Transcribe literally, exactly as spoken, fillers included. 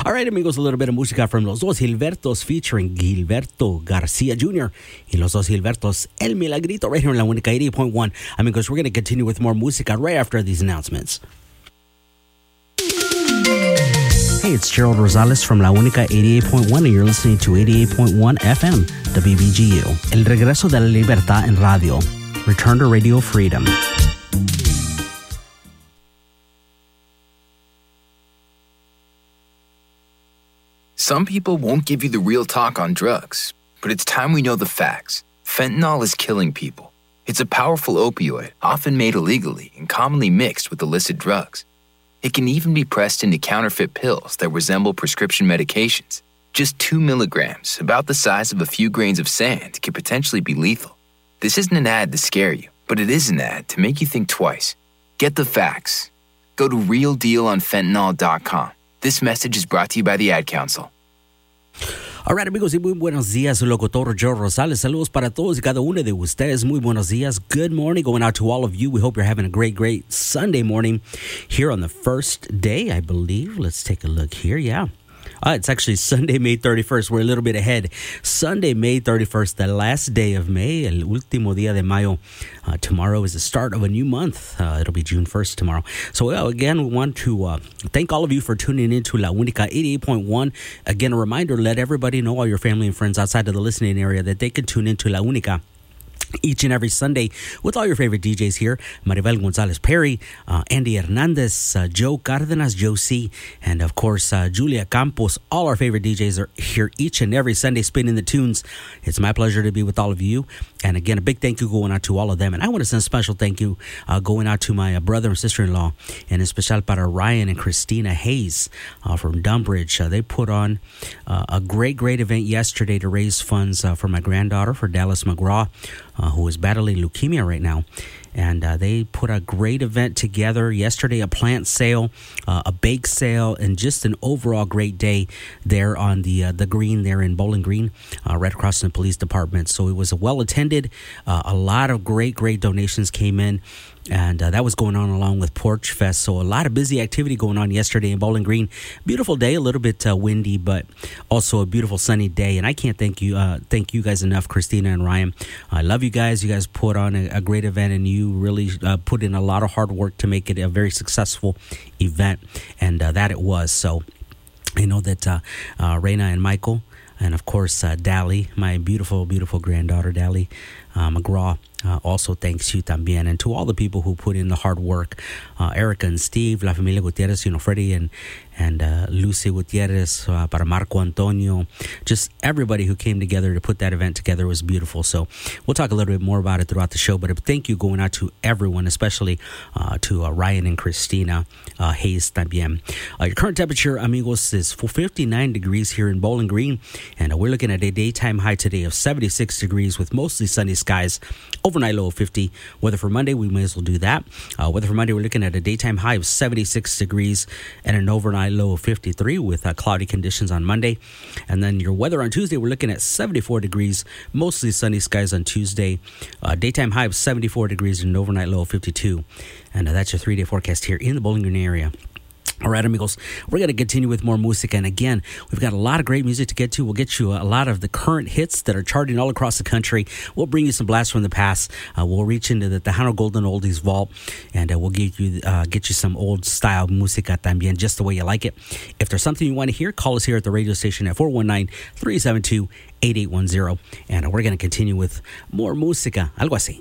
All right, amigos, a little bit of música from Los Dos Gilbertos featuring Gilberto Garcia Junior Y Los Dos Gilbertos, El Milagrito, right here in La Única eighty-eight point one. Amigos, we're going to continue with more música right after these announcements. Hey, it's Gerald Rosales from La Única eighty-eight point one, and you're listening to eighty-eight point one F M, W B G U. El regreso de la libertad en radio. Return to Radio Freedom. Some people won't give you the real talk on drugs, but it's time we know the facts. Fentanyl is killing people. It's a powerful opioid, often made illegally and commonly mixed with illicit drugs. It can even be pressed into counterfeit pills that resemble prescription medications. Just two milligrams, about the size of a few grains of sand, can potentially be lethal. This isn't an ad to scare you, but it is an ad to make you think twice. Get the facts. Go to real deal on fentanyl dot com. This message is brought to you by the Ad Council. All right, amigos, y muy buenos días, locutor Joe Rosales. Saludos para todos y cada uno de ustedes. Muy buenos días. Good morning going out to all of you. We hope you're having a great, great Sunday morning here on the first day, I believe. Let's take a look here. Yeah. Uh, it's actually Sunday, May thirty-first. We're a little bit ahead. Sunday, May thirty-first, the last day of May, el último día de mayo. Uh, tomorrow is the start of a new month. Uh, it'll be June first tomorrow. So, well, again, we want to uh, thank all of you for tuning in to La Única eighty-eight point one. Again, a reminder, let everybody know, all your family and friends outside of the listening area, that they can tune into La Única each and every Sunday with all your favorite D Js here. Maribel Gonzalez Perry, uh, Andy Hernandez, uh, Joe Cardenas, Joe C, and of course uh, Julia Campos. All our favorite D Js are here each and every Sunday spinning the tunes. It's my pleasure to be with all of you. And again, a big thank you going out to all of them. And I want to send a special thank you uh, going out to my uh, brother and sister-in-law, and especial para Ryan and Christina Hayes uh, from Dunbridge. Uh, they put on uh, a great, great event yesterday to raise funds uh, for my granddaughter, for Dallas McGraw, Uh, who is battling leukemia right now. And uh, they put a great event together yesterday, a plant sale, uh, a bake sale, and just an overall great day there on the uh, the green there in Bowling Green, uh, right across from the police department. So it was a well-attended. Uh, a lot of great, great donations came in. And uh, that was going on along with Porch Fest. So a lot of busy activity going on yesterday in Bowling Green. Beautiful day, a little bit uh, windy, but also a beautiful sunny day. And I can't thank you uh, thank you guys enough, Christina and Ryan. I love you guys. You guys put on a, a great event, and you really uh, put in a lot of hard work to make it a very successful event. And uh, that it was. So I know that uh, uh, Reina and Michael, and of course uh, Dally, my beautiful, beautiful granddaughter, Dally uh, McGraw, Uh, also thanks you también, and to all the people who put in the hard work, uh, Erica and Steve, La Familia Gutierrez, you know, Freddie and and uh, Lucy Gutierrez, uh, para Marco Antonio, just everybody who came together to put that event together was beautiful. So we'll talk a little bit more about it throughout the show, but thank you going out to everyone, especially uh, to uh, Ryan and Christina uh, Hayes también. Uh, your current temperature, amigos, is fifty-nine degrees here in Bowling Green, and uh, we're looking at a daytime high today of seventy-six degrees with mostly sunny skies. Overnight low of fifty. Weather for Monday, we may as well do that. Uh, weather for Monday, we're looking at a daytime high of seventy-six degrees and an overnight low of fifty-three with uh, cloudy conditions on Monday. And then your weather on Tuesday, we're looking at seventy-four degrees, mostly sunny skies on Tuesday. Uh, daytime high of seventy-four degrees and an overnight low of fifty-two. And uh, that's your three-day forecast here in the Bowling Green area. All right, amigos, we're going to continue with more música. And again, we've got a lot of great music to get to. We'll get you a lot of the current hits that are charting all across the country. We'll bring you some blasts from the past. Uh, we'll reach into the Tejano Golden Oldies vault, and uh, we'll give you, uh, get you some old-style música también, just the way you like it. If there's something you want to hear, call us here at the radio station at four one nine, three seven two, eight eight one zero. And uh, we're going to continue with more música, algo así.